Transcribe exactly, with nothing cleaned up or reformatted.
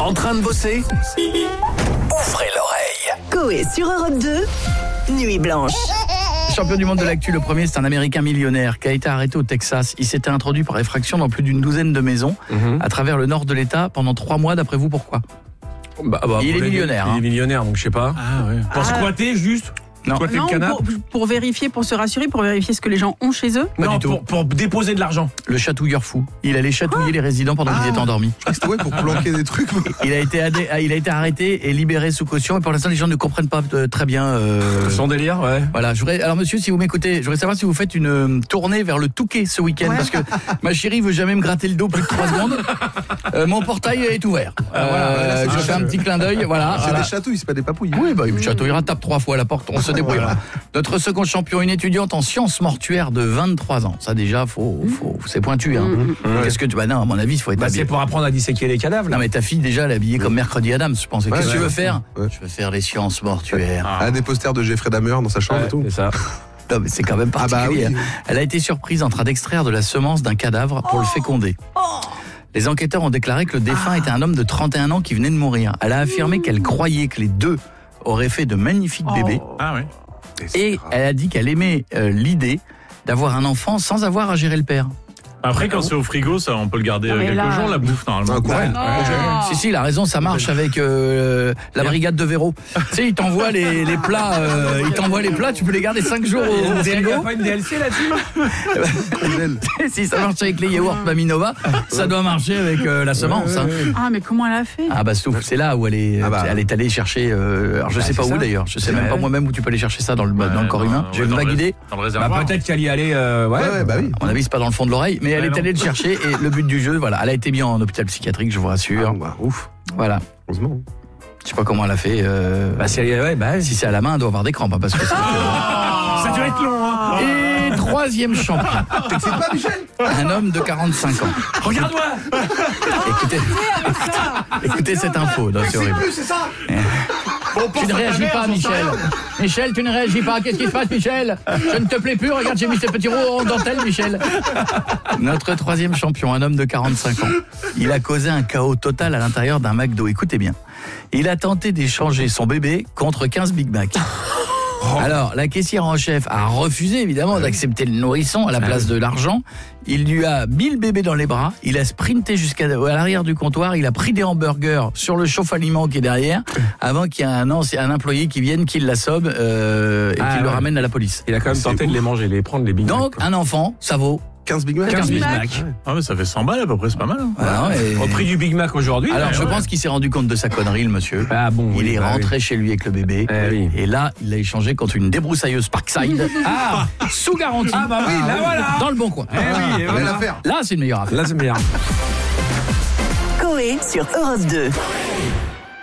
En train de bosser? Ouvrez l'oreille. Coé sur Europe deux, Nuit Blanche. Champion du monde de l'actu, le premier, c'est un Américain millionnaire qui a été arrêté au Texas. Il s'était introduit par effraction dans plus d'une douzaine de maisons mmh. à travers le nord de l'État pendant trois mois. D'après vous, pourquoi? bah, bah, Il est millionnaire. Il hein. est millionnaire, donc je sais pas. Ah, ouais. Pour Ah. squatter, juste Non. Squatter Non, le canapé pour, pour vérifier, pour se rassurer, pour vérifier ce que les gens ont chez eux. Pas Non, du tout. pour, pour déposer de l'argent. Le chatouilleur fou. Il allait chatouiller les résidents pendant qu'ils étaient endormis. C'était ouais, pour planquer des trucs. Il a été adé- il a été arrêté et libéré sous caution. Et pour l'instant, les gens ne comprennent pas euh, très bien. Euh... Son délire, ouais. Voilà. Je voudrais, alors, monsieur, si vous m'écoutez, je voudrais savoir si vous faites une euh, tournée vers le Touquet ce week-end, Ouais. parce que ma chérie veut jamais me gratter le dos plus de trois secondes. Euh, mon portail est ouvert. Euh, voilà, c'est je juste- fais un petit clin d'œil. Voilà. C'est Voilà. des chatouilles, c'est pas des papouilles. Oui, bah, il chatouillera, tape trois fois à la porte, on se débrouillera. Notre second champion, une étudiante en sciences mortuaires de vingt-trois ans. Ça, déjà, faut, faut, c'est pointu, hein. Qu'est-ce que tu, bah non, à mon avis, il faut être Bah, habillé. c'est pour apprendre à disséquer les cadavres. Non, Là. mais ta fille, déjà, elle est habillée comme Mercredi Adams, je pense. Ouais, Qu'est-ce que ouais, tu veux ouais. faire? Ouais. Je veux faire les sciences mortuaires. Elle a des posters de Jeffrey Dahmer dans sa chambre Ouais, et tout. c'est ça. Non, mais c'est quand même Ah bah particulier. oui. hein. Elle a été surprise en train d'extraire de la semence d'un cadavre pour le féconder. Les enquêteurs ont déclaré que le défunt était un homme de trente et un ans qui venait de mourir. Elle a affirmé qu'elle croyait que les deux auraient fait de magnifiques bébés. Ah ouais. Et elle a dit qu'elle aimait euh, l'idée d'avoir un enfant sans avoir à gérer le père. Après, quand c'est au frigo, ça, on peut le garder Non, mais quelques là- jours, la bouffe, normalement. Un courant. Si, si, il a raison, ça marche avec euh, la brigade de Véro. Tu sais, il t'envoie les, les plats, euh, il t'envoie les plats, tu peux les garder cinq jours au Il n'y frigo. a pas une D L C là-dessus? Si ça marche avec les yaourts Maminova, ça doit marcher avec euh, la semence. hein. Ah, mais comment elle a fait? Ah bah Stouff, c'est là où elle est, Ah bah. elle est allée chercher. Euh, alors je sais c'est pas où ça. d'ailleurs, je sais même Ouais. pas moi-même où tu peux aller chercher ça dans le, dans le corps humain. J'ai une vague idée. Dans le Bah, réservoir. peut-être qu'elle y allait. Euh, ouais, Ouais, ouais, bah oui. À mon avis, c'est pas dans le fond de l'oreille, mais elle Ouais, est non. allée le chercher et le but du jeu, voilà, elle a été bien en hôpital psychiatrique, je vous rassure. Ah, bah, ouf. Voilà, Heureusement. je sais pas comment elle a fait. Euh, Bah, si elle y ouais, bah, si c'est à la main, elle doit avoir des crampes, hein, parce que. c'est- ça doit être long, hein. Et troisième champion, C'est pas Michel. un homme de quarante-cinq ans. Regarde-moi. Écoutez, écoutez cette info, non, c'est horrible. c'est ça. Tu ne réagis pas, Michel. Michel, tu ne réagis pas. Qu'est-ce qui se passe, Michel? Je ne te plais plus. Regarde, j'ai mis ces petits roues en dentelle, Michel. Notre troisième champion, un homme de quarante-cinq ans. Il a causé un chaos total à l'intérieur d'un McDo. Écoutez bien. Il a tenté d'échanger son bébé contre quinze Big Mac. Alors, la caissière en chef a refusé, évidemment, d'accepter le nourrisson à la place de l'argent. Il lui a mis le bébé dans les bras. Il a sprinté jusqu'à à l'arrière du comptoir. Il a pris des hamburgers sur le chauffe-aliment qui est derrière, avant qu'il y ait un, ancien- un employé qui vienne, qui l'assomme euh, et Ah, qui le ouais. ramène à la police. Il a quand même C'est tenté de ouf. les manger, les prendre, les Big Mac. Donc, un enfant, ça vaut. quinze Big Mac. quinze Big Mac. Mac. Ah, mais ça fait cent balles à peu près, c'est pas mal. hein. Voilà, et- Au prix du Big Mac aujourd'hui. Alors, là, je ouais. pense qu'il s'est rendu compte de sa connerie, le monsieur. Ah bon, Il oui, est bah rentré chez lui avec le bébé. Eh oui. Et là, il l'a échangé contre une débroussailleuse Parkside. Ah, Sous garantie. ah bah oui, là voilà. Dans le bon coin. Eh oui, et Belle voilà. affaire. Là, c'est une meilleure affaire. Là, c'est meilleur. Coé sur Europe deux.